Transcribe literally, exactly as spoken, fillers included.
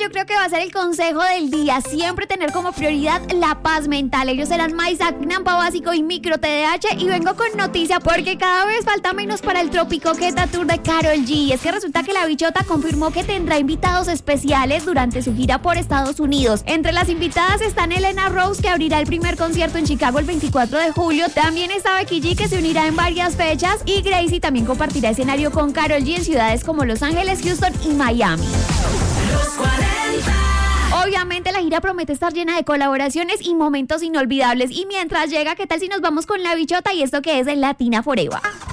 yo creo que va a ser el consejo del día. Siempre tener como prioridad la paz mental. Ellos serán Maiza, Nampa Básico y Micro T D H. Y vengo con noticia porque cada vez falta menos para el Tropicoqueta Tour de Karol G. Y es que resulta que la bichota confirmó que tendrá invitados especiales durante su gira por Estados Unidos. Entre las invitadas están Elena Rose, que abrirá el primer concierto en Chicago el veinticuatro de julio. También está Becky G, que se unirá en varias fechas. Y Gracie también compartirá escenario con Karol G en ciudades como Los Ángeles, Houston y Miami. Los cuarenta. Obviamente la gira promete estar llena de colaboraciones y momentos inolvidables. Y mientras llega, ¿qué tal si nos vamos con la bichota y esto que es el Latina Forever?